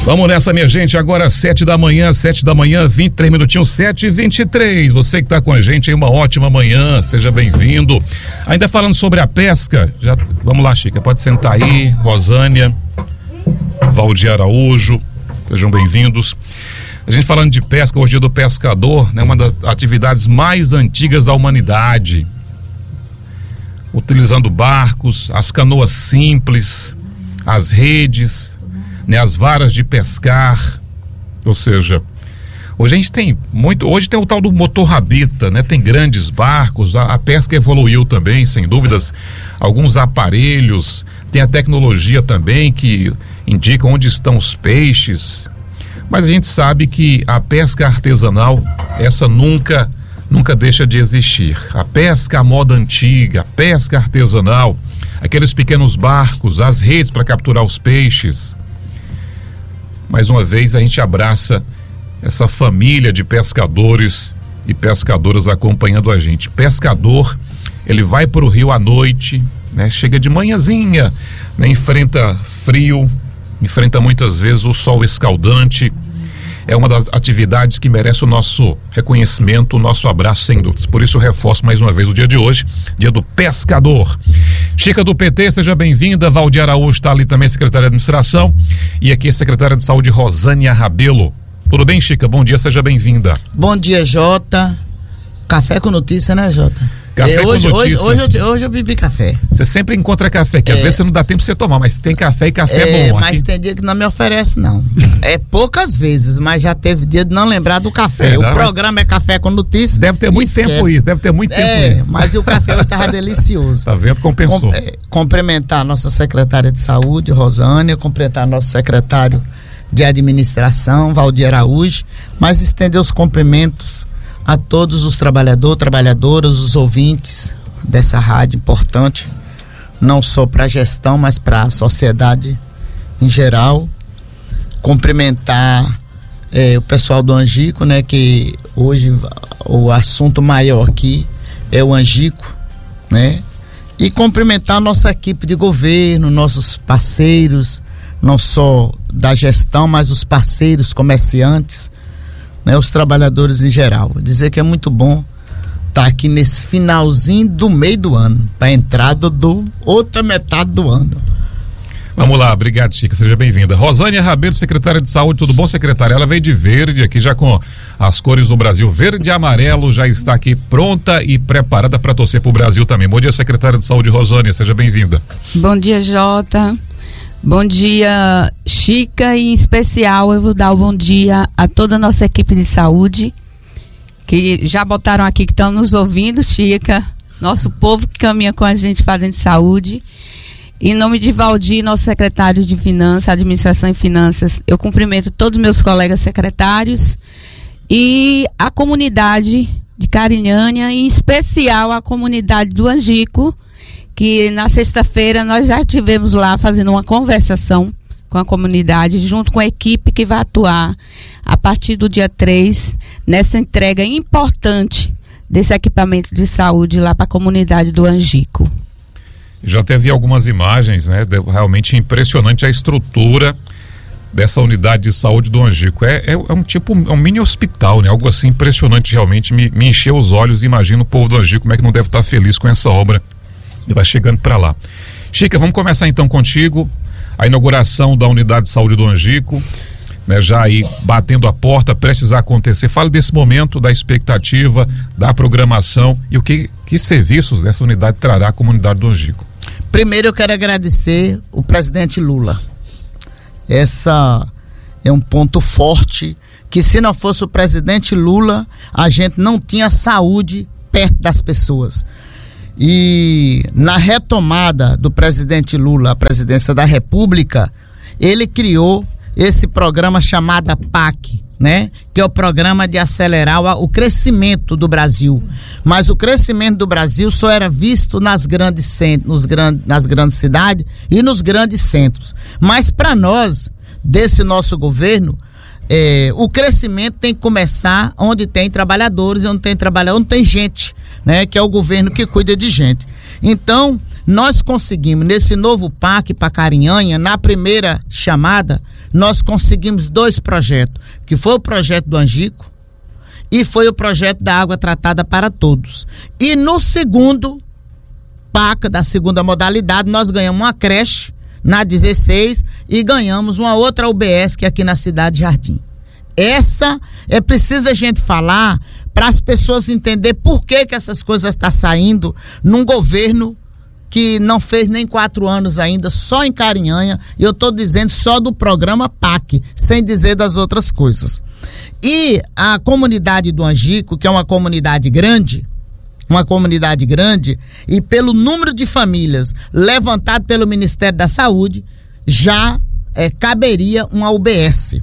Vamos nessa, minha gente, agora 7 da manhã, 23 minutinhos, 7h23. Você que está com a gente aí, uma ótima manhã, seja bem-vindo. Ainda falando sobre a pesca, vamos lá, Chica, pode sentar aí, Rosânia, Valdir Araújo, sejam bem-vindos. A gente falando de pesca, hoje é do pescador, né? Uma das atividades mais antigas da humanidade. Utilizando barcos, as canoas simples, as redes, né, as varas de pescar, ou seja, hoje a gente tem hoje tem o tal do motor rabita, né, tem grandes barcos, a pesca evoluiu também, sem dúvidas, alguns aparelhos, tem a tecnologia também que indica onde estão os peixes, mas a gente sabe que a pesca artesanal, essa nunca deixa de existir. A pesca à moda antiga, a pesca artesanal, aqueles pequenos barcos, as redes para capturar os peixes. Mais uma vez a gente abraça essa família de pescadores e pescadoras acompanhando a gente. Pescador, ele vai para o rio à noite, né? Chega de manhãzinha, né? Enfrenta frio, enfrenta muitas vezes o sol escaldante. É uma das atividades que merece o nosso reconhecimento, o nosso abraço, sem dúvidas. Por isso eu reforço mais uma vez o dia de hoje, dia do pescador. Chica do PT, seja bem-vinda. Valdir Araújo está ali também, secretária de administração. E aqui a secretária de saúde, Rosânia Rabelo. Tudo bem, Chica? Bom dia, seja bem-vinda. Bom dia, Jota. Café com notícia, né, Jota? Café com notícia. Hoje eu bebi café. Você sempre encontra café, que às vezes você não dá tempo de você tomar, mas tem café e café é bom. Mas tem dia que não me oferece, não. É poucas vezes, mas já teve dia de não lembrar do café. O programa é Café com Notícia. Deve ter muito tempo isso, mas o café hoje estava delicioso. Tá vendo? Compensou. Cumprimentar a nossa secretária de saúde, Rosânia, cumprimentar nosso secretário de administração, Valdir Araújo, mas estender os cumprimentos a todos os trabalhadoras, os ouvintes dessa rádio importante, não só para a gestão, mas para a sociedade em geral. Cumprimentar o pessoal do Angico, né, que hoje o assunto maior aqui é o Angico, né, e cumprimentar a nossa equipe de governo, nossos parceiros, não só da gestão, mas os parceiros comerciantes, né, os trabalhadores em geral. Vou dizer que é muito bom estar aqui nesse finalzinho do meio do ano, para a entrada do outra metade do ano. Vamos lá, obrigado, Chica, seja bem-vinda. Rosânia Rabelo, secretária de saúde, tudo bom, secretária? Ela veio de verde aqui, já com as cores do Brasil, verde e amarelo, já está aqui pronta e preparada para torcer para o Brasil também. Bom dia, secretária de saúde, Rosânia, seja bem-vinda. Bom dia, Jota. Bom dia, Chica, e em especial eu vou dar o bom dia a toda a nossa equipe de saúde, que já botaram aqui, que estão nos ouvindo, Chica, nosso povo que caminha com a gente fazendo saúde. Em nome de Valdir, nosso secretário de Finanças, Administração e Finanças, eu cumprimento todos os meus colegas secretários e a comunidade de Carinhânia, em especial a comunidade do Angico, que na sexta-feira nós já estivemos lá fazendo uma conversação com a comunidade, junto com a equipe que vai atuar a partir do dia 3, nessa entrega importante desse equipamento de saúde lá para a comunidade do Angico. Já teve algumas imagens, né? Realmente impressionante a estrutura dessa unidade de saúde do Angico. É um mini hospital, né? Algo assim impressionante, realmente me encheu os olhos. Imagino o povo do Angico como é que não deve estar feliz com essa obra. E vai chegando para lá. Chica, vamos começar então contigo. A inauguração da unidade de saúde do Angico, né, já aí batendo a porta, prestes a acontecer. Fale desse momento, da expectativa, da programação e o que serviços dessa unidade trará à comunidade do Angico. Primeiro eu quero agradecer o presidente Lula. Essa é um ponto forte, que se não fosse o presidente Lula, a gente não tinha saúde perto das pessoas. E na retomada do presidente Lula à presidência da República, ele criou esse programa chamado PAC, né? Que é o programa de acelerar o crescimento do Brasil. Mas o crescimento do Brasil só era visto nas grandes cidades e nos grandes centros. Mas para nós, desse nosso governo, o crescimento tem que começar onde tem trabalhadores, onde tem gente, né? Que é o governo que cuida de gente. Então, nós conseguimos, nesse novo PAC para Carinhanha, na primeira chamada, nós conseguimos 2 projetos, que foi o projeto do Angico e foi o projeto da água tratada para todos. E no segundo PAC, da segunda modalidade, nós ganhamos uma creche na 16 e ganhamos uma outra UBS que é aqui na Cidade Jardim. Essa é preciso a gente falar para as pessoas entenderem por que essas coisas estão saindo num governo que não fez nem 4 anos ainda, só em Carinhanha, e eu estou dizendo só do programa PAC, sem dizer das outras coisas. E a comunidade do Angico, que é uma comunidade grande, e pelo número de famílias levantado pelo Ministério da Saúde, já caberia uma UBS.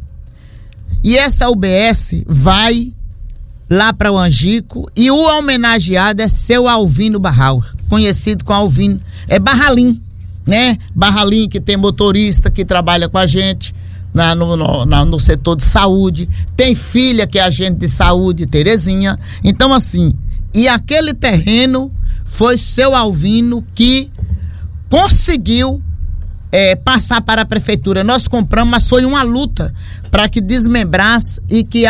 E essa UBS vai lá para o Angico, e o homenageado é seu Alvino Barral, conhecido como Alvino, Barralim, né? Barralim, que tem motorista que trabalha com a gente no setor de saúde, tem filha que é agente de saúde, Terezinha. Então assim, e aquele terreno foi seu Alvino que conseguiu passar para a prefeitura. Nós compramos, mas foi uma luta para que desmembrasse e que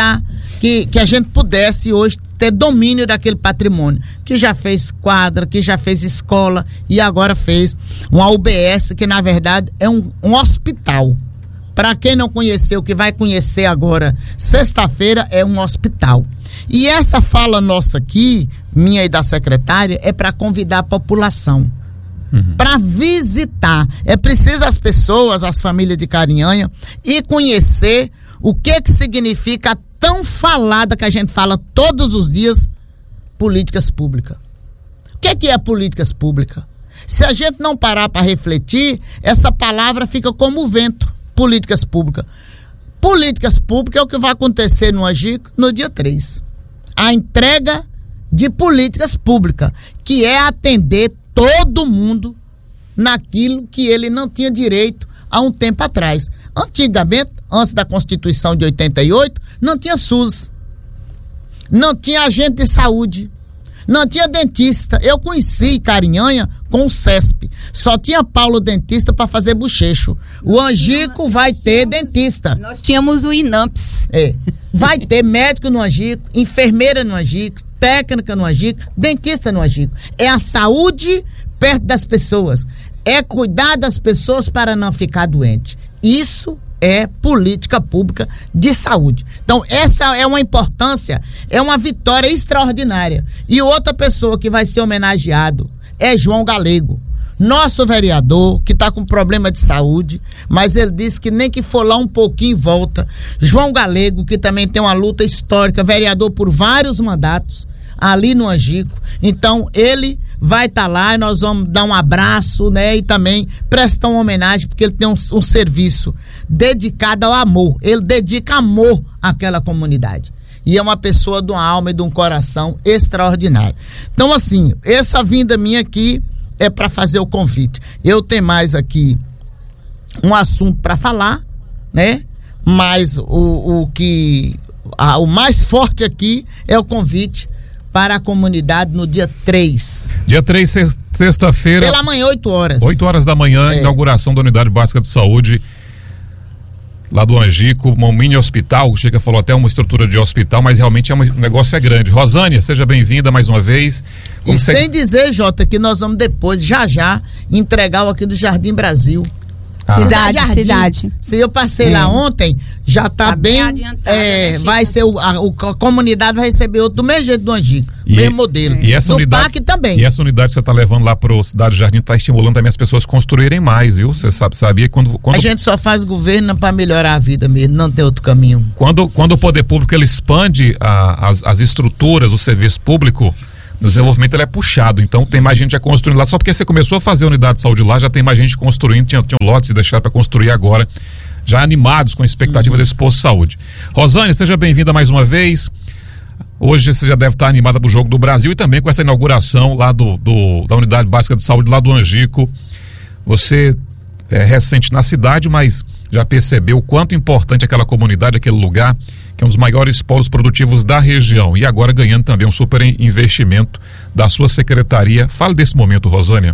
a gente pudesse hoje ter domínio daquele patrimônio, que já fez quadra, que já fez escola e agora fez uma UBS, que na verdade é um hospital. Para quem não conheceu, que vai conhecer agora, sexta-feira, é um hospital. E essa fala nossa aqui, minha e da secretária, é para convidar a população para visitar. É preciso as pessoas, as famílias de Carinhanha, e conhecer o que significa a tão falada, que a gente fala todos os dias, políticas públicas. O que é políticas públicas? Se a gente não parar para refletir, essa palavra fica como o vento. Políticas públicas. Políticas públicas é o que vai acontecer no Angico no dia 3. A entrega de políticas públicas, que é atender todo mundo naquilo que ele não tinha direito há um tempo atrás. Antigamente, antes da Constituição de 88, não tinha SUS, não tinha agente de saúde, não tinha dentista. Eu conheci Carinhanha com o CESP, só tinha Paulo dentista para fazer bochecho. O Angico vai ter dentista. Nós tínhamos o INAMPS. Vai ter médico no Angico, enfermeira no Angico, técnica no Angico, dentista no Angico. É a saúde perto das pessoas, é cuidar das pessoas para não ficar doente. Isso é política pública de saúde. Então essa é uma importância, é uma vitória extraordinária. E outra pessoa que vai ser homenageado é João Galego, nosso vereador, que está com problema de saúde, mas ele disse que nem que for lá um pouquinho volta. João Galego, que também tem uma luta histórica, vereador por vários mandatos ali no Angico. Então ele vai estar lá e nós vamos dar um abraço, né? E também prestar uma homenagem, porque ele tem um serviço dedicado ao amor. Ele dedica amor àquela comunidade. E é uma pessoa de uma alma e de um coração extraordinário. Então assim, essa vinda minha aqui é para fazer o convite. Eu tenho mais aqui um assunto para falar, né? Mas o mais forte aqui é o convite para a comunidade no dia 3. Dia 3, sexta-feira. Pela manhã, 8 horas. 8 horas da manhã, inauguração da Unidade Básica de Saúde, lá do Angico, um mini hospital. O Chica falou até uma estrutura de hospital, mas realmente o negócio é grande. Rosânia, seja bem-vinda mais uma vez. Sem dizer, Jota, que nós vamos depois, já, entregar o aqui do Jardim Brasil. Cidade. Se eu passei lá ontem, já tá bem adiantado. Vai ser a comunidade vai receber outro do mesmo jeito do Angico, mesmo modelo. E essa do unidade PAC também. E essa unidade que você tá levando lá pro Cidade Jardim tá estimulando também as pessoas construírem mais, viu? Você sabia quando a gente só faz governo para melhorar a vida mesmo, não tem outro caminho. Quando o poder público ele expande as estruturas, o serviço público, o desenvolvimento ele é puxado, então tem mais gente já construindo lá, só porque você começou a fazer a unidade de saúde lá, já tem mais gente construindo, tinha lotes e deixaram para construir agora, já animados com a expectativa desse posto de saúde. Rosânia, seja bem-vinda mais uma vez. Hoje você já deve estar animada para o Jogo do Brasil e também com essa inauguração lá da Unidade Básica de Saúde lá do Angico. Você é recente na cidade, mas já percebeu o quanto importante aquela comunidade, aquele lugar, que é um dos maiores polos produtivos da região, e agora ganhando também um super investimento da sua secretaria. Fale desse momento, Rosânia.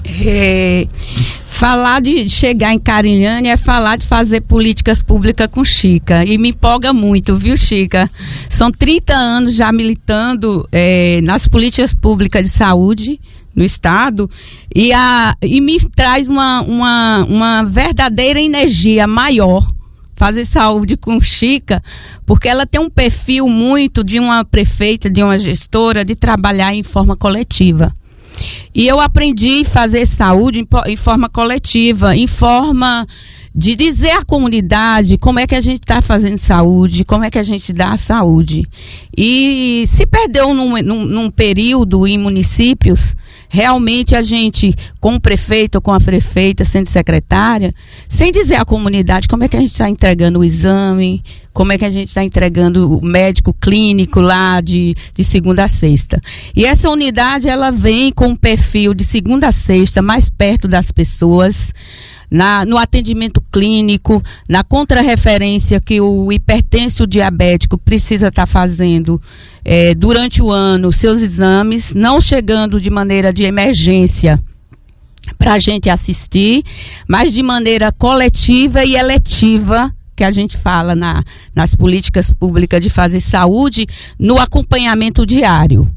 Falar de chegar em Carinhânia é falar de fazer políticas públicas com Chica. E me empolga muito, viu, Chica? São 30 anos já militando nas políticas públicas de saúde no estado e me traz uma verdadeira energia maior fazer saúde com Chica, porque ela tem um perfil muito de uma prefeita, de uma gestora, de trabalhar em forma coletiva. E eu aprendi a fazer saúde em forma coletiva, em forma de dizer à comunidade como é que a gente está fazendo saúde, como é que a gente dá a saúde. E se perdeu num período em municípios, realmente a gente, com o prefeito ou com a prefeita, sendo secretária, sem dizer à comunidade como é que a gente está entregando o exame, como é que a gente está entregando o médico clínico lá de segunda a sexta. E essa unidade, ela vem com um perfil de segunda a sexta, mais perto das pessoas, no atendimento clínico, na contrarreferência que o hipertenso, o diabético precisa estar fazendo durante o ano, seus exames, não chegando de maneira de emergência para a gente assistir, mas de maneira coletiva e eletiva, que a gente fala nas políticas públicas de fazer saúde, no acompanhamento diário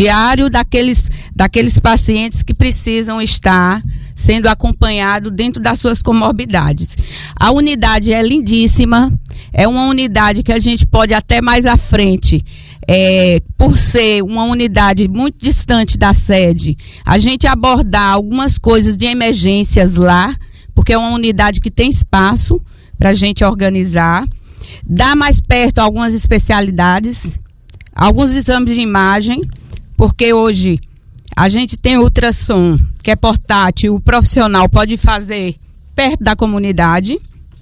daqueles pacientes que precisam estar sendo acompanhados dentro das suas comorbidades. A unidade é lindíssima, é uma unidade que a gente pode até mais à frente, por ser uma unidade muito distante da sede, a gente abordar algumas coisas de emergências lá, porque é uma unidade que tem espaço para a gente organizar, dá mais perto algumas especialidades, alguns exames de imagem, porque hoje a gente tem ultrassom, que é portátil, o profissional pode fazer perto da comunidade.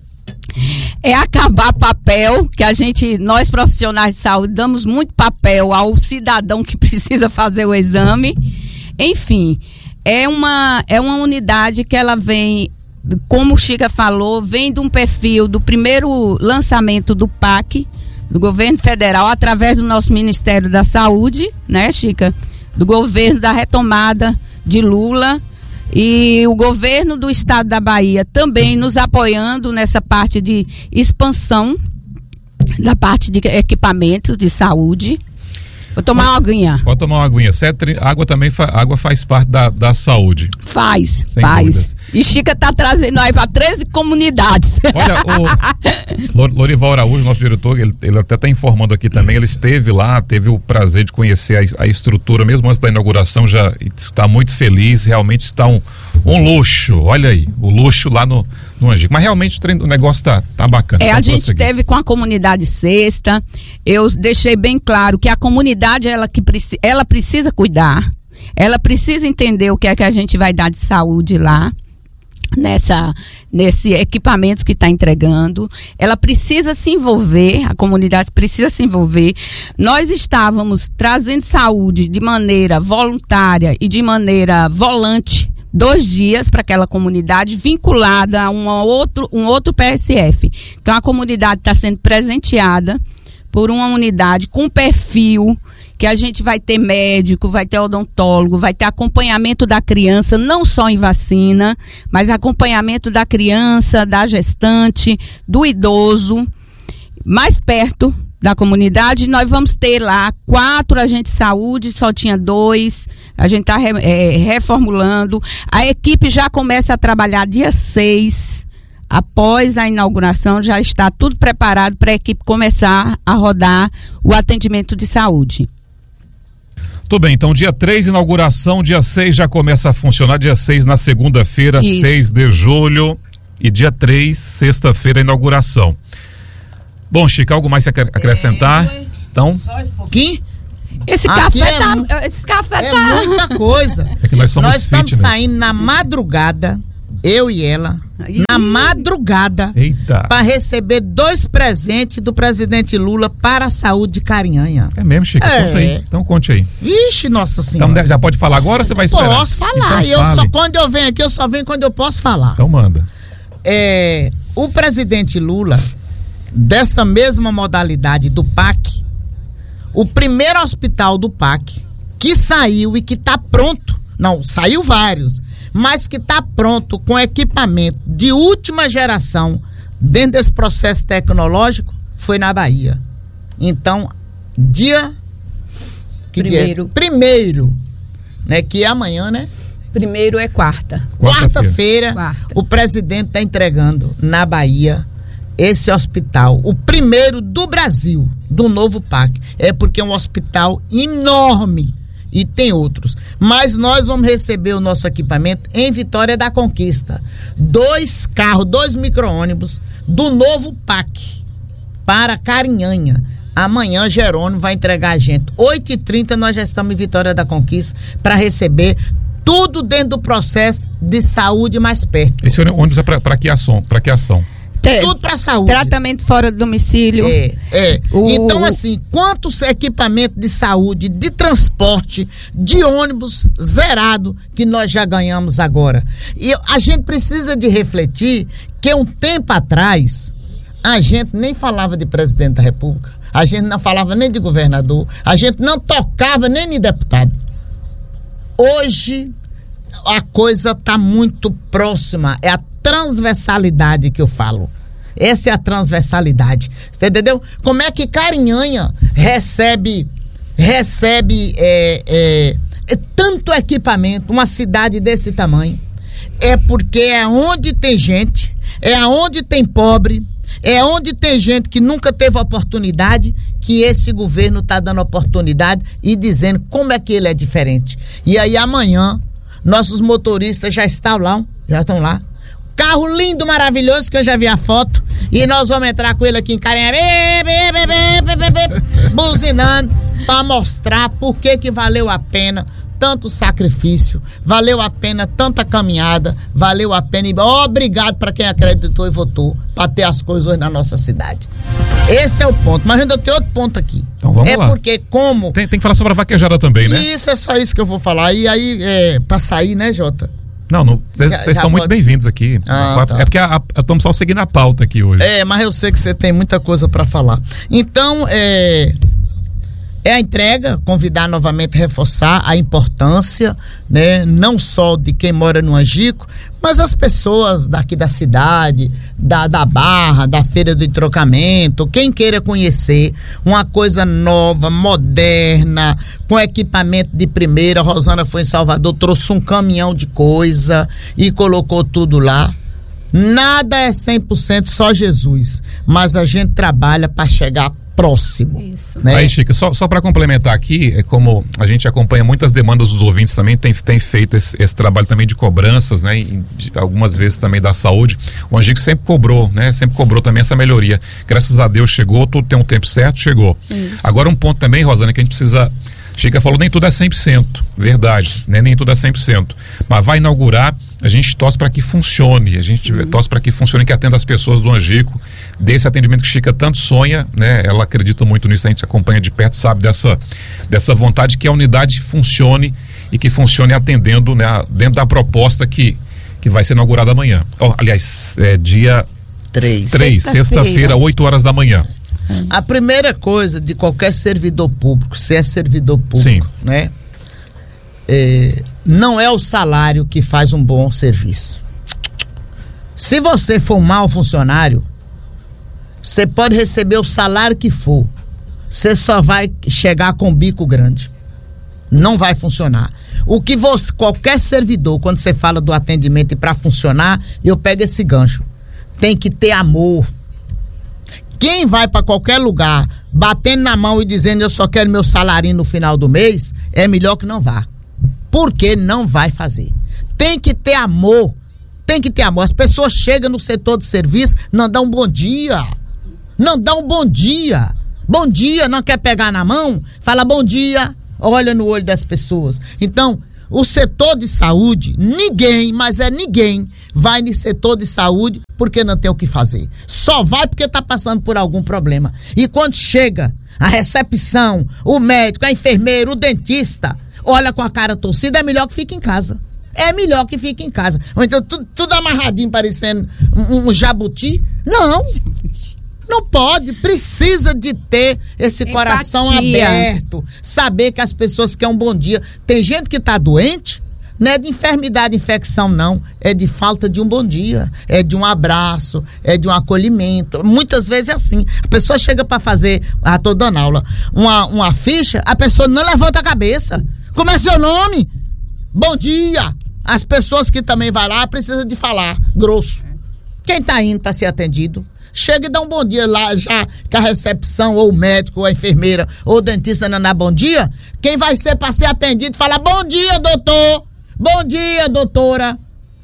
É acabar papel, que nós profissionais de saúde, damos muito papel ao cidadão que precisa fazer o exame. Enfim, é uma unidade que ela vem, como o Chica falou, vem de um perfil do primeiro lançamento do PAC, do governo federal, através do nosso Ministério da Saúde, né, Chica? Do governo da retomada de Lula e o governo do estado da Bahia também nos apoiando nessa parte de expansão da parte de equipamentos de saúde. Vou tomar uma aguinha. Pode tomar uma aguinha. Água também água faz parte da saúde. Faz. Dúvidas. E Chica tá trazendo aí para 13 comunidades. Olha, o Lorival Araújo, nosso diretor, ele até está informando aqui também, ele esteve lá, teve o prazer de conhecer a estrutura, mesmo antes da inauguração, já está muito feliz, realmente está um luxo, olha aí, o luxo lá no Angico. Mas realmente o negócio tá bacana. A gente teve com a comunidade sexta, eu deixei bem claro que a comunidade, ela precisa cuidar, ela precisa entender o que é que a gente vai dar de saúde lá, nesse equipamento que está entregando. Ela precisa se envolver, a comunidade precisa se envolver. Nós estávamos trazendo saúde de maneira voluntária e de maneira volante 2 dias para aquela comunidade vinculada a um outro PSF. Então a comunidade está sendo presenteada por uma unidade com perfil que a gente vai ter médico, vai ter odontólogo, vai ter acompanhamento da criança, não só em vacina, mas acompanhamento da criança, da gestante, do idoso, mais perto da comunidade. Nós vamos ter lá 4 agentes de saúde, só tinha 2, a gente está reformulando. A equipe já começa a trabalhar dia 6, após a inauguração, já está tudo preparado para a equipe começar a rodar o atendimento de saúde. Tudo bem, então dia 3, inauguração, dia 6 já começa a funcionar, dia 6 na segunda-feira, 6 de julho, e dia 3, sexta-feira, inauguração. Bom, Chica, algo mais a acrescentar? Então, só esse pouquinho. Esse café tá muita coisa. É que nós estamos saindo na madrugada, eu e ela, na madrugada, para receber 2 presentes do presidente Lula para a saúde de Carinhanha. É mesmo, Chica? Conta aí. Então conte aí. Vixe, Nossa Senhora. Então já pode falar agora ou você vai esperar? Posso falar. Então, quando eu venho aqui, eu só venho quando eu posso falar. Então manda. O presidente Lula, dessa mesma modalidade do PAC, o primeiro hospital do PAC que saiu e que está pronto, não, saiu vários, mas que está pronto com equipamento de última geração dentro desse processo tecnológico, foi na Bahia. Então, primeiro, né, que é amanhã, né? Primeiro é quarta. Quarta-feira, o presidente está entregando na Bahia esse hospital, o primeiro do Brasil, do novo PAC. É porque é um hospital enorme e tem outros. Mas nós vamos receber o nosso equipamento em Vitória da Conquista. 2 carros, 2 micro-ônibus do novo PAC para Carinhanha. Amanhã Jerônimo vai entregar a gente. 8h30 nós já estamos em Vitória da Conquista para receber tudo dentro do processo de saúde mais perto. Esse ônibus é para que ação? Tudo para saúde. Tratamento fora do domicílio. Então, assim, quantos equipamentos de saúde, de transporte, de ônibus zerado que nós já ganhamos agora. E a gente precisa de refletir que um tempo atrás a gente nem falava de presidente da República, a gente não falava nem de governador, a gente não tocava nem de deputado. Hoje a coisa está muito próxima, é a transversalidade que eu falo. Essa é a transversalidade. Você entendeu? Como é que Carinhanha recebe tanto equipamento, uma cidade desse tamanho? É porque é onde tem gente, é onde tem pobre, é onde tem gente que nunca teve oportunidade, que esse governo está dando oportunidade e dizendo como é que ele é diferente. E aí amanhã nossos motoristas já estão lá. Carro lindo, maravilhoso, que eu já vi a foto. E nós vamos entrar com ele aqui em Carinhanha, buzinando, para mostrar por que valeu a pena tanto sacrifício, valeu a pena tanta caminhada, valeu a pena. Obrigado para quem acreditou e votou para ter as coisas hoje na nossa cidade. Esse é o ponto. Mas ainda tem outro ponto aqui. Então vamos lá. Porque como... Tem que falar sobre a vaquejada também, né? Isso, é só isso que eu vou falar. E aí, para sair, né, Jota? Não, vocês são muito bem-vindos aqui. Tá. É porque estamos só seguindo a pauta aqui hoje. Mas eu sei que você tem muita coisa para falar. Então, é a entrega, convidar novamente, reforçar a importância, né, não só de quem mora no Angico, mas as pessoas daqui da cidade, da Barra, da Feira do Entrocamento, quem queira conhecer uma coisa nova, moderna, com equipamento de primeira. A Rosana foi em Salvador, trouxe um caminhão de coisa e colocou tudo lá. Nada é 100%, só Jesus, mas a gente trabalha para chegar próximo. Isso. Né? Aí, Chica, só para complementar aqui, é como a gente acompanha muitas demandas dos ouvintes também, tem feito esse trabalho também de cobranças, né? Algumas vezes também da saúde. O Angico sempre cobrou, né? Sempre cobrou também essa melhoria. Graças a Deus chegou, tudo tem um tempo certo, chegou. Isso. Agora um ponto também, Rosana, que a gente precisa... Chica falou, nem tudo é 100%, verdade, né? Nem tudo é 100%, mas vai inaugurar, a gente torce para que funcione, torce para que funcione, que atenda as pessoas do Angico, desse atendimento que Chica tanto sonha, né? Ela acredita muito nisso, a gente acompanha de perto, sabe dessa vontade que a unidade funcione e que funcione atendendo, né, dentro da proposta que vai ser inaugurada amanhã. Aliás, dia 3, sexta-feira, 8 horas da manhã. A primeira coisa de qualquer servidor público, se é servidor público, sim, né? Não é o salário que faz um bom serviço. Se você for um mau funcionário, você pode receber o salário que for, você só vai chegar com bico grande. Não vai funcionar. Qualquer servidor, quando você fala do atendimento e para funcionar, eu pego esse gancho. Tem que ter amor. Quem vai para qualquer lugar batendo na mão e dizendo eu só quero meu salarinho no final do mês, é melhor que não vá. Porque não vai fazer. Tem que ter amor. Tem que ter amor. As pessoas chegam no setor de serviço, não dão um bom dia. Não dá um bom dia. Bom dia, não quer pegar na mão? Fala bom dia, olha no olho das pessoas. Então, o setor de saúde, ninguém vai no setor de saúde porque não tem o que fazer. Só vai porque está passando por algum problema. E quando chega a recepção, o médico, a enfermeira, o dentista, olha com a cara torcida, é melhor que fique em casa. É melhor que fique em casa. Ou então tudo amarradinho, parecendo um jabuti. Não pode, precisa de ter esse empatia, coração aberto, saber que as pessoas querem um bom dia. Tem gente que está doente, Não é de enfermidade, infecção, não. É de falta de um bom dia, é de um abraço, é de um acolhimento. Muitas vezes é assim. A pessoa chega para fazer, tô dando aula, uma ficha, a pessoa não levanta a cabeça. Como é seu nome? Bom dia. As pessoas que também vai lá precisam de falar grosso. Quem tá indo para ser atendido, chega e dá um bom dia lá, já que a recepção, ou o médico, ou a enfermeira, ou o dentista não dá bom dia. Quem vai ser para ser atendido fala: bom dia, doutor. Bom dia, doutora.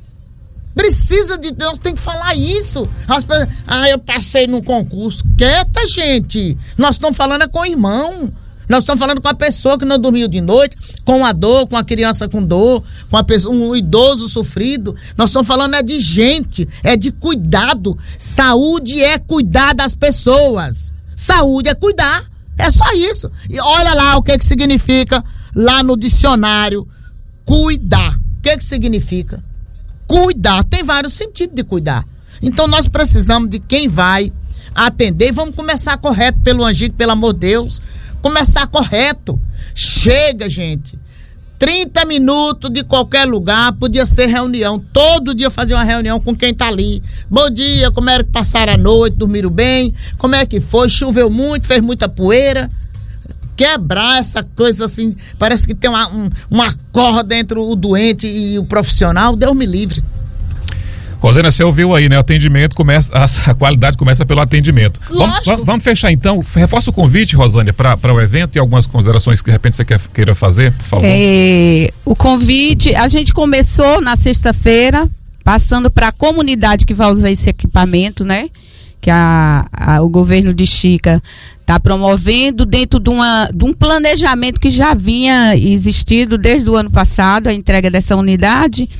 Precisa de Deus, tem que falar isso. As pessoas, eu passei num concurso. Quieta, gente. Nós estamos falando com o irmão. Nós estamos falando com a pessoa que não dormiu de noite, com a dor, com a criança com dor, com a pessoa, um idoso sofrido. Nós estamos falando de gente, é de cuidado. Saúde é cuidar das pessoas. Saúde é cuidar. É só isso. E olha lá o que significa lá no dicionário. Cuidar. O que significa? Cuidar. Tem vários sentidos de cuidar. Então nós precisamos de quem vai atender. Vamos começar correto pelo Angico, pelo amor de Deus. Começar correto. Chega, gente. 30 minutos de qualquer lugar, podia ser reunião. Todo dia fazer uma reunião com quem tá ali. Bom dia, como era que passaram a noite, dormiram bem? Como é que foi? Choveu muito, fez muita poeira. Quebrar essa coisa assim, parece que tem uma corda entre o doente e o profissional. Deus me livre. Rosânia, você ouviu aí, né? O atendimento começa, a qualidade começa pelo atendimento. Vamos fechar então. Reforça o convite, Rosânia, para o evento e algumas considerações que de repente você queira fazer, por favor. O convite, a gente começou na sexta-feira, passando para a comunidade que vai usar esse equipamento, né? Que o governo de Chica está promovendo dentro de um planejamento que já vinha existido desde o ano passado, a entrega dessa unidade.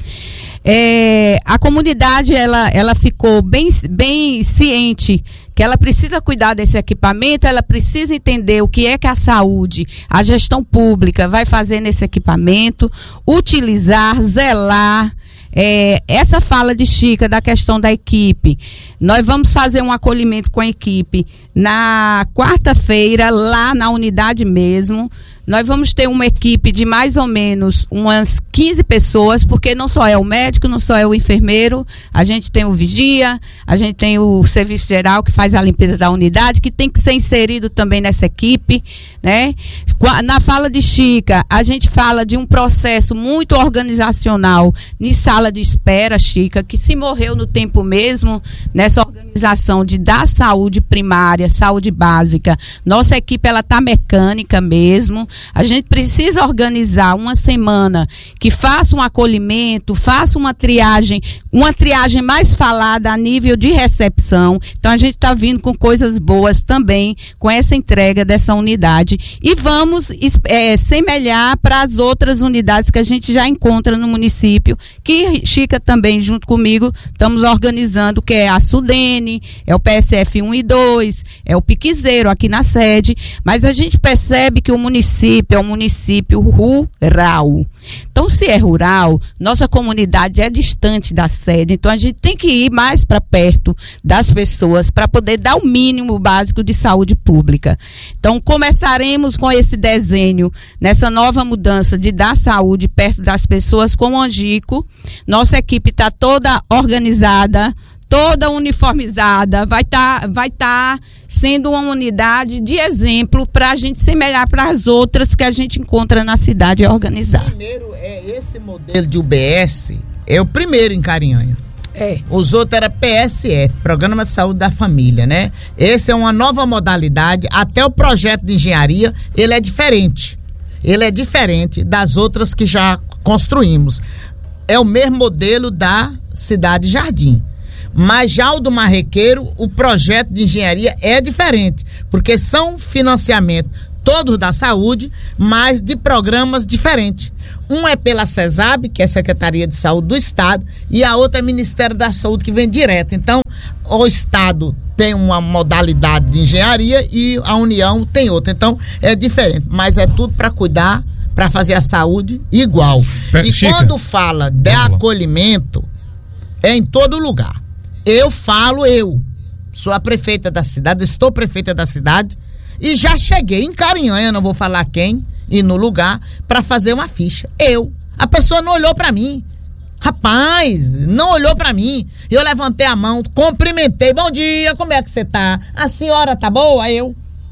A comunidade ela ficou bem ciente que ela precisa cuidar desse equipamento, ela precisa entender o que é que a saúde, a gestão pública vai fazer nesse equipamento, utilizar, zelar. Essa fala de Chica da questão da equipe, nós vamos fazer um acolhimento com a equipe na quarta-feira lá na unidade mesmo. Nós vamos ter uma equipe de mais ou menos umas 15 pessoas, porque não só é o médico, não só é o enfermeiro, a gente tem o vigia, a gente tem o serviço geral que faz a limpeza da unidade, que tem que ser inserido também nessa equipe, né? Na fala de Chica, a gente fala de um processo muito organizacional em sala de espera, Chica, que se morreu no tempo mesmo, nessa organização de dar saúde primária, saúde básica. Nossa equipe, ela tá mecânica mesmo. A gente precisa organizar uma semana que faça um acolhimento, faça uma triagem mais falada a nível de recepção. Então a gente está vindo com coisas boas também com essa entrega dessa unidade e vamos semelhar para as outras unidades que a gente já encontra no município, que Chica também junto comigo estamos organizando, que é a Sudene, é o PSF 1 e 2, é o Piquezeiro aqui na sede, mas a gente percebe que o município é um município rural. Então, se é rural, nossa comunidade é distante da sede, então a gente tem que ir mais para perto das pessoas para poder dar o mínimo básico de saúde pública. Então, começaremos com esse desenho, nessa nova mudança de dar saúde perto das pessoas com o Angico. Nossa equipe está toda organizada, toda uniformizada, vai tá sendo uma unidade de exemplo para a gente semelhar para as outras que a gente encontra na cidade organizada. Primeiro, esse modelo de UBS é o primeiro em Carinhanha. Os outros era PSF, Programa de Saúde da Família, né? Esse é uma nova modalidade, até o projeto de engenharia, ele é diferente. Ele é diferente das outras que já construímos. É o mesmo modelo da Cidade Jardim. Mas já o do Marrequeiro, o projeto de engenharia é diferente, porque são financiamentos todos da saúde, mas de programas diferentes. Um é pela CESAB, que é a Secretaria de Saúde do Estado, e a outra é o Ministério da Saúde, que vem direto. Então, o Estado tem uma modalidade de engenharia e a União tem outra. Então, é diferente, mas é tudo para cuidar, para fazer a saúde igual. E Chica, quando fala de acolhimento, é em todo lugar. Eu sou a prefeita da cidade, estou prefeita da cidade e já cheguei em Carinhanha, não vou falar quem, e no lugar, para fazer uma ficha. A pessoa não olhou pra mim. Rapaz, não olhou pra mim. Eu levantei a mão, cumprimentei. Bom dia, como é que você tá? A senhora tá boa? Eu.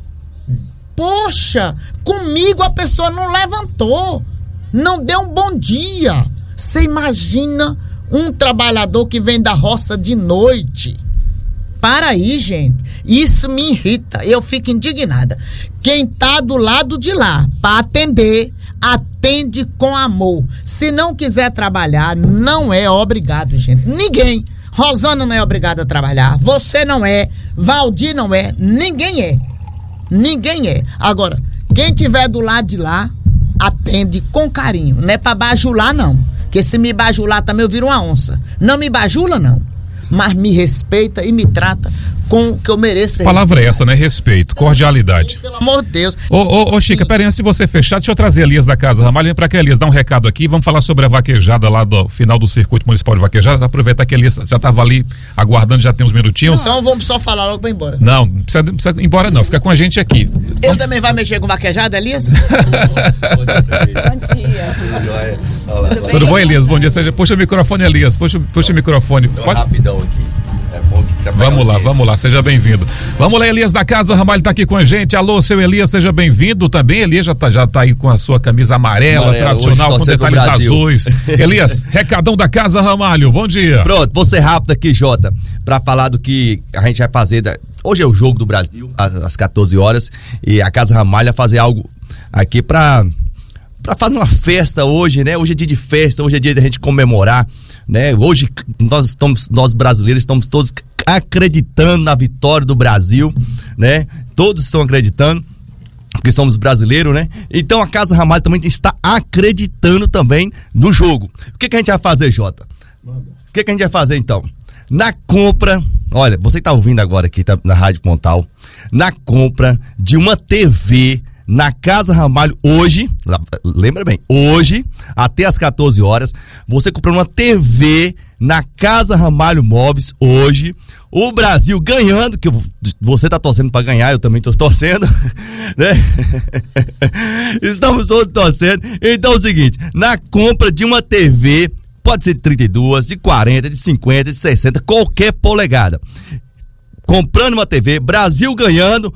Poxa, comigo a pessoa não levantou. Não deu um bom dia. Você imagina um trabalhador que vem da roça de noite? Para aí, gente. Isso me irrita. Eu fico indignada. Quem tá do lado de lá para atender, atende com amor. Se não quiser trabalhar, não é obrigado, gente. Ninguém. Rosana não é obrigada a trabalhar. Você não é. Valdir não é. Ninguém é. Ninguém é. Agora, quem tiver do lado de lá, atende com carinho. Não é pra bajular, não. Porque se me bajular também eu viro uma onça. Não me bajula, não. Mas me respeita e me trata com o que eu mereço. A palavra é essa, né? Respeito, cordialidade. Pelo amor de Deus. Ô Chica, peraí, antes de você fechar, deixa eu trazer a Elias da Casa Ramalho. Vem pra cá, Elias, dá um recado aqui. Vamos falar sobre a vaquejada lá do final do Circuito Municipal de Vaquejada. Aproveitar que a Elias já tava ali aguardando, já tem uns minutinhos. Então vamos só falar logo pra ir embora. Não precisa ir embora não, fica com a gente aqui. Ele também vai mexer com vaquejada, Elias? Bom dia. Tudo bom, Elias? Bom dia. Puxa o microfone, Elias. Puxa o microfone. Pode... Rapidão aqui. É bom que Vamos lá, seja bem-vindo. Vamos lá, Elias da Casa Ramalho tá aqui com a gente. Alô, seu Elias, seja bem-vindo também. Elias já tá aí com a sua camisa amarela tradicional, com detalhes azuis. Elias, recadão da Casa Ramalho, bom dia. Pronto, vou ser rápido aqui, Jota, pra falar do que a gente vai fazer. Hoje é o Jogo do Brasil, às 14 horas, e a Casa Ramalho vai fazer algo aqui pra fazer uma festa hoje, né? Hoje é dia de festa, hoje é dia da gente comemorar, né? Hoje nós brasileiros estamos todos acreditando na vitória do Brasil, né? Todos estão acreditando, porque somos brasileiros, né? Então a Casa Ramalho também está acreditando também no jogo. O que a gente vai fazer, Jota? O que a gente vai fazer então? Na compra, olha, você que tá ouvindo agora aqui, tá na Rádio Pontal, na compra de uma TV na Casa Ramalho hoje, lembra bem, hoje, até às 14 horas, você comprando uma TV na Casa Ramalho Móveis hoje, o Brasil ganhando, que você tá torcendo pra ganhar, eu também tô torcendo, né? Estamos todos torcendo. Então é o seguinte, na compra de uma TV, pode ser de 32, de 40, de 50, de 60, qualquer polegada. Comprando uma TV, Brasil ganhando,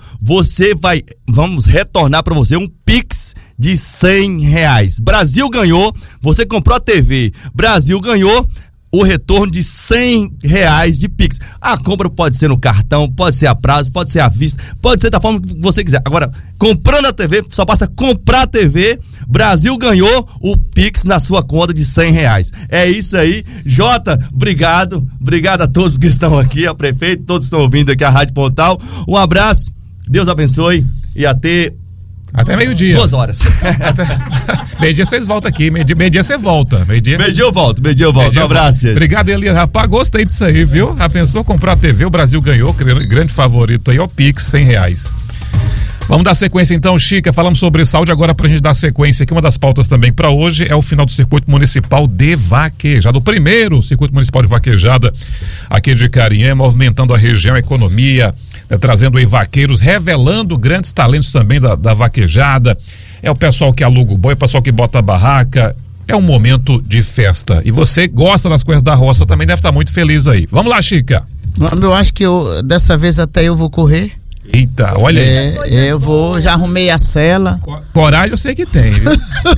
vamos retornar para você um Pix de R$100. Brasil ganhou, você comprou a TV, Brasil ganhou o retorno de R$100 de Pix. A compra pode ser no cartão, pode ser a prazo, pode ser à vista, pode ser da forma que você quiser. Agora, comprando a TV, só basta comprar a TV, Brasil ganhou o Pix na sua conta de R$100. É isso aí. Jota, obrigado a todos que estão aqui, a prefeito, todos que estão ouvindo aqui a Rádio Pontal. Um abraço, Deus abençoe e até meio-dia. 2 horas. Meio-dia vocês voltam aqui, meio-dia você volta. Meio-dia eu volto. Um abraço, gente. Obrigado, Elias. Rapaz, gostei disso aí, viu? Já pensou comprar a TV, o Brasil ganhou, grande favorito aí, ó, Pix, R$100. Vamos dar sequência então, Chica, falamos sobre saúde, agora pra gente dar sequência aqui, uma das pautas também pra hoje é o final do Circuito Municipal de Vaquejada, o primeiro Circuito Municipal de Vaquejada aqui de Carinhã, movimentando a região, a economia, trazendo aí vaqueiros, revelando grandes talentos também da vaquejada, é o pessoal que aluga o boi, é o pessoal que bota a barraca, é um momento de festa, e você gosta das coisas da roça, também deve estar muito feliz aí. Vamos lá, Chica. Eu acho que dessa vez até eu vou correr. Eita, olha aí. Eu vou, já arrumei a cela. Coragem eu sei que tem, viu?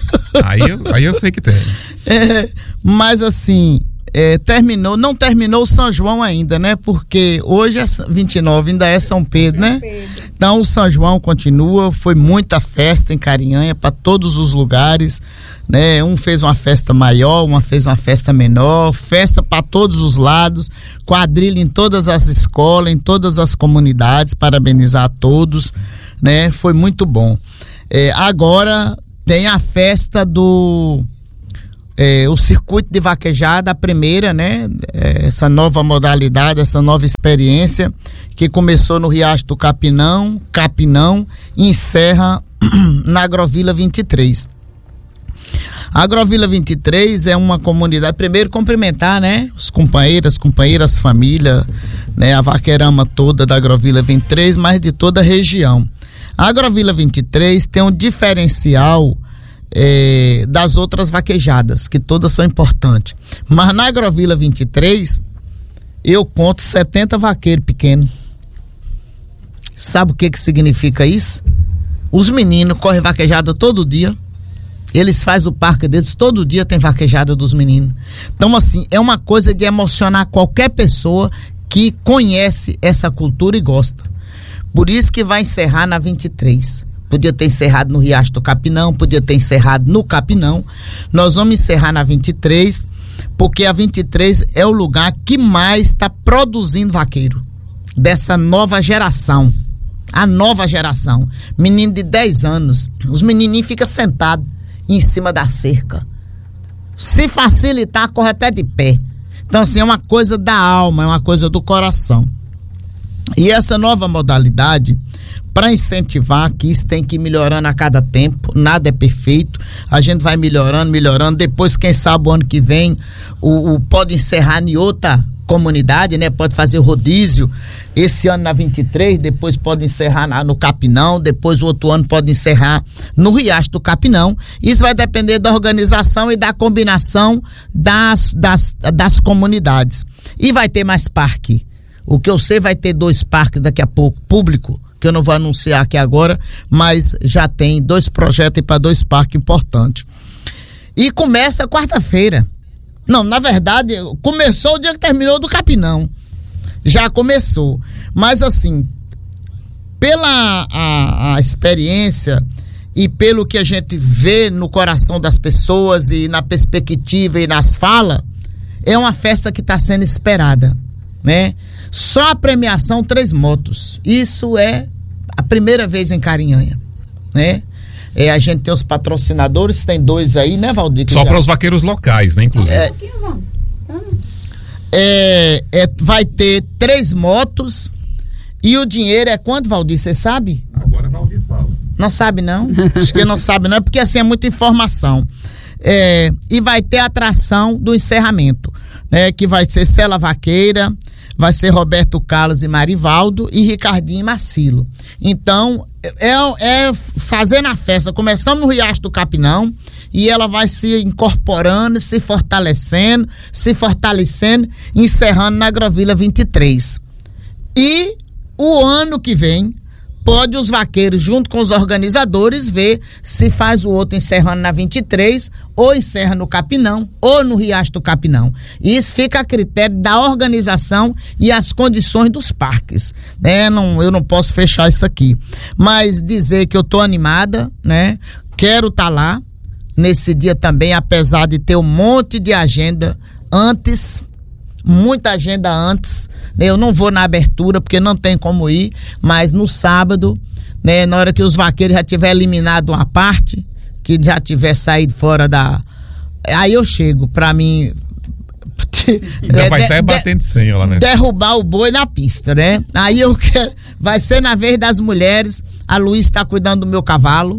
aí eu sei que tem. Mas assim, não terminou o São João ainda, né? Porque hoje é 29, ainda é São Pedro, né? Então o São João continua, foi muita festa em Carinhanha, para todos os lugares, né? Um fez uma festa maior, uma fez uma festa menor, festa para todos os lados, quadrilha em todas as escolas, em todas as comunidades, parabenizar a todos, né? Foi muito bom. Agora tem a festa do o circuito de vaquejada, a primeira, né? Essa nova modalidade, essa nova experiência que começou no Riacho do Capinão, e encerra na Agrovila 23. A Agrovila 23 é uma comunidade, primeiro cumprimentar, né? Os companheiras, família, né? A vaqueirama toda da Agrovila 23, mas de toda a região. A Agrovila 23 tem um diferencial das outras vaquejadas, que todas são importantes. Mas na Agrovila 23, eu conto 70 vaqueiros pequenos. Sabe o que significa isso? Os meninos correm vaquejada todo dia. Eles fazem o parque deles, todo dia tem vaquejada dos meninos. Então, assim, é uma coisa de emocionar qualquer pessoa que conhece essa cultura e gosta. Por isso que vai encerrar na 23. Podia ter encerrado no Riacho do Capinão, podia ter encerrado no Capinão. Nós vamos encerrar na 23, porque a 23 é o lugar que mais está produzindo vaqueiro. Dessa nova geração. A nova geração. Menino de 10 anos. Os menininhos ficam sentados em cima da cerca. Se facilitar, corre até de pé. Então, assim, é uma coisa da alma, é uma coisa do coração. E essa nova modalidade, para incentivar, que isso tem que ir melhorando a cada tempo, nada é perfeito, a gente vai melhorando, depois, quem sabe, o ano que vem, pode encerrar em outra comunidade, né? Pode fazer rodízio esse ano na 23, depois pode encerrar no Capinão, depois o outro ano pode encerrar no Riacho do Capinão. Isso vai depender da organização e da combinação das comunidades. E vai ter mais parque. O que eu sei, vai ter 2 parques daqui a pouco, público, que eu não vou anunciar aqui agora, mas já tem 2 projetos para 2 parques importantes. E começa quarta-feira. Não, na verdade, começou o dia que terminou do Capinão. Já começou. Mas assim, pela a experiência e pelo que a gente vê no coração das pessoas e na perspectiva e nas falas, é uma festa que está sendo esperada, né? Só a premiação 3 motos. Isso é a primeira vez em Carinhanha, né? A gente tem os patrocinadores, tem 2 aí, né, Valdir? Só para os vaqueiros locais, né, inclusive. Vai ter 3 motos e o dinheiro é quanto, Valdir? Você sabe? Agora Valdir fala. Não sabe, não? Acho que não sabe, não, é porque assim é muita informação. E vai ter a atração do encerramento, né? Que vai ser Cela Vaqueira, vai ser Roberto Carlos e Marivaldo e Ricardinho e Marcilo. Então, fazendo a festa. Começamos no Riacho do Capinão e ela vai se incorporando, se fortalecendo, encerrando na Agrovila 23. E o ano que vem, pode os vaqueiros, junto com os organizadores, ver se faz o outro encerrando na 23, ou encerra no Capinão, ou no Riacho do Capinão. E isso fica a critério da organização e as condições dos parques, né? Eu não posso fechar isso aqui. Mas dizer que eu tô animada, né? Quero estar lá nesse dia também, apesar de ter um monte de agenda antes, muita agenda antes. Eu não vou na abertura porque não tem como ir, mas no sábado, né, na hora que os vaqueiros já tiver eliminado uma parte, que já tiver saído fora aí eu chego, pra mim vai estar batendo senha lá, né? Derrubar o boi na pista, né? Aí eu quero, vai ser na vez das mulheres. A Luiz tá cuidando do meu cavalo.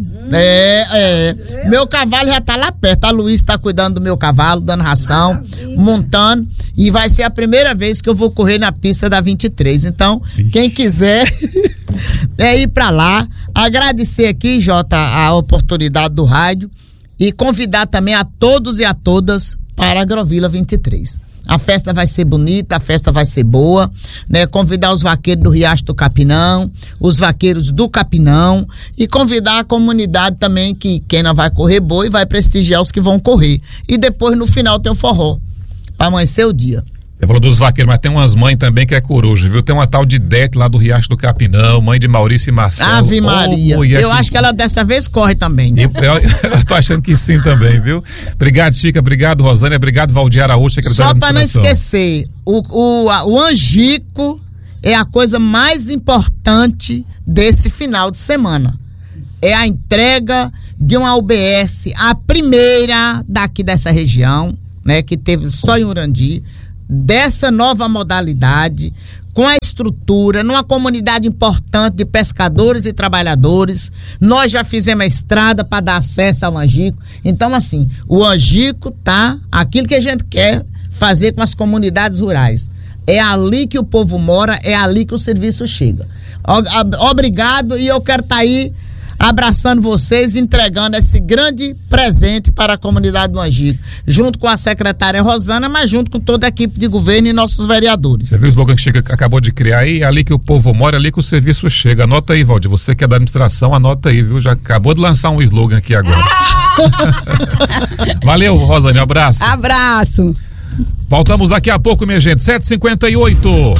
Meu cavalo já tá lá perto. A Luiz tá cuidando do meu cavalo, dando ração, montando. E vai ser a primeira vez que eu vou correr na pista da 23. Então, quem quiser ir pra lá. Agradecer aqui, Jota, a oportunidade do rádio. E convidar também a todos e a todas para a Agrovila 23. A festa vai ser bonita, a festa vai ser boa, né? Convidar os vaqueiros do Riacho do Capinão, os vaqueiros do Capinão, e convidar a comunidade também, que quem não vai correr boi vai prestigiar os que vão correr. E depois no final tem o forró, para amanhecer o dia. Você falou dos vaqueiros, mas tem umas mães também que é coruja, viu? Tem uma tal de Dete lá do Riacho do Capinão, mãe de Maurício e Marcelo. Ave Maria. Eu acho que ela dessa vez corre também. Eu tô achando que sim também, viu? Obrigado, Chica. Obrigado, Rosânia. Obrigado, Valdir Araújo, secretário Só para não esquecer, o Angico é a coisa mais importante desse final de semana. É a entrega de uma UBS, a primeira daqui dessa região, né? Que teve só em Urandi, dessa nova modalidade, com a estrutura, numa comunidade importante de pescadores e trabalhadores. Nós já fizemos a estrada para dar acesso ao Angico. Então, assim, o Angico tá aquilo que a gente quer fazer com as comunidades rurais. É ali que o povo mora, é ali que o serviço chega. Obrigado, e eu quero estar aí abraçando vocês, entregando esse grande presente para a comunidade do Angico, junto com a secretária Rosana, mas junto com toda a equipe de governo e nossos vereadores. Você viu o slogan que Chica acabou de criar aí? É ali que o povo mora, ali que o serviço chega. Anota aí, Valdir, você que é da administração, anota aí, viu? Já acabou de lançar um slogan aqui agora. Valeu, Rosane, abraço. Abraço. Voltamos daqui a pouco, minha gente, 7h58.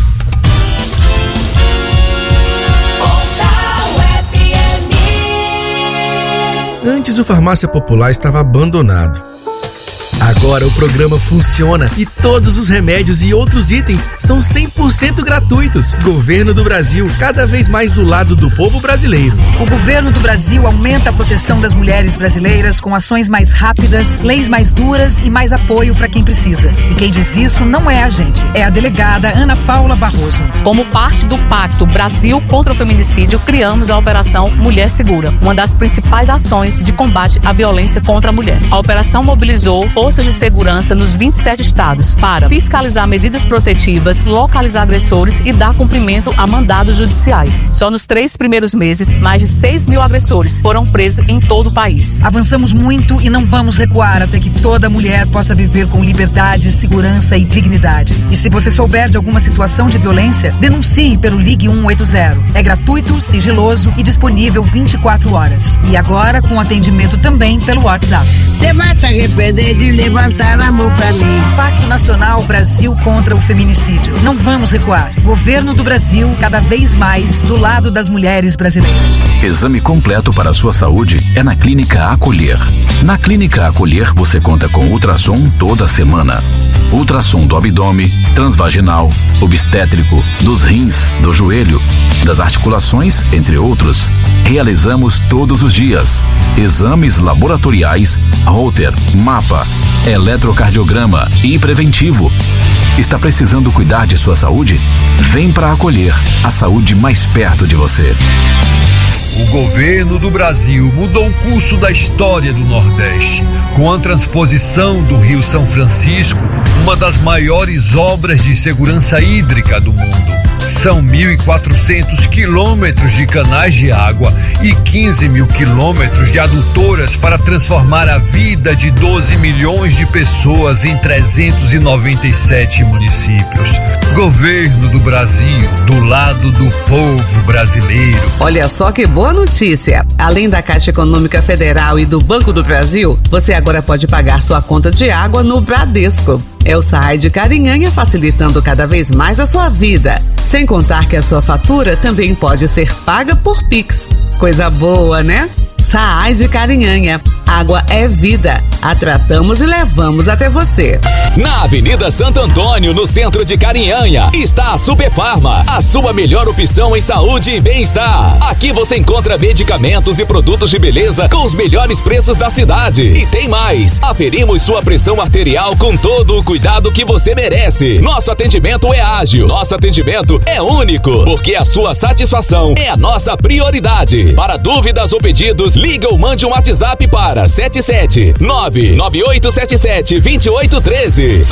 Antes o Farmácia Popular estava abandonado. Agora o programa funciona e todos os remédios e outros itens são 100% gratuitos. Governo do Brasil, cada vez mais do lado do povo brasileiro. O Governo do Brasil aumenta a proteção das mulheres brasileiras com ações mais rápidas, leis mais duras e mais apoio para quem precisa. E quem diz isso não é a gente, é a delegada Ana Paula Barroso. Como parte do Pacto Brasil contra o Feminicídio, criamos a Operação Mulher Segura, uma das principais ações de combate à violência contra a mulher. A operação mobilizou forças de segurança nos 27 estados para fiscalizar medidas protetivas, localizar agressores e dar cumprimento a mandados judiciais. Só nos 3 primeiros meses, mais de 6 mil agressores foram presos em todo o país. Avançamos muito e não vamos recuar até que toda mulher possa viver com liberdade, segurança e dignidade. E se você souber de alguma situação de violência, denuncie pelo Ligue 180. É gratuito, sigiloso e disponível 24 horas. E agora com atendimento também pelo WhatsApp. Você vai se arrepender de levantar a mão pra mim. Pacto Nacional Brasil contra o Feminicídio. Não vamos recuar. Governo do Brasil, cada vez mais do lado das mulheres brasileiras. Exame completo para a sua saúde é na Clínica Acolher. Na Clínica Acolher você conta com ultrassom toda semana. Ultrassom do abdômen, transvaginal, obstétrico, dos rins, do joelho, das articulações, entre outros. Realizamos todos os dias exames laboratoriais, Holter, mapa, eletrocardiograma e preventivo. Está precisando cuidar de sua saúde? Vem para Acolher, a saúde mais perto de você. O governo do Brasil mudou o curso da história do Nordeste, com a transposição do Rio São Francisco, uma das maiores obras de segurança hídrica do mundo. São 1.400 quilômetros de canais de água e 15 mil quilômetros de adutoras para transformar a vida de 12 milhões de pessoas em 397 municípios. Governo do Brasil, do lado do povo brasileiro. Olha só que boa notícia! Além da Caixa Econômica Federal e do Banco do Brasil, você agora pode pagar sua conta de água no Bradesco. É o SAAI de Carinhanha facilitando cada vez mais a sua vida. Sem contar que a sua fatura também pode ser paga por Pix. Coisa boa, né? SAAI de Carinhanha. Água é vida. A tratamos e levamos até você. Na Avenida Santo Antônio, no centro de Carinhanha, está a Super Farma, a sua melhor opção em saúde e bem-estar. Aqui você encontra medicamentos e produtos de beleza com os melhores preços da cidade. E tem mais, aferimos sua pressão arterial com todo o cuidado que você merece. Nosso atendimento é ágil, nosso atendimento é único, porque a sua satisfação é a nossa prioridade. Para dúvidas ou pedidos, liga ou mande um WhatsApp para 77998772813.